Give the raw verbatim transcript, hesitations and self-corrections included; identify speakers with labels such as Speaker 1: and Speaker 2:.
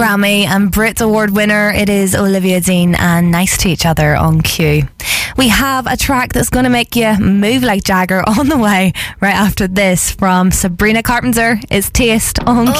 Speaker 1: Grammy and Brit Award winner. It is Olivia Dean and Nice to Each Other on Q. We have a track that's going to make you move like Jagger on the way right after this from Sabrina Carpenter. It's Taste on Q.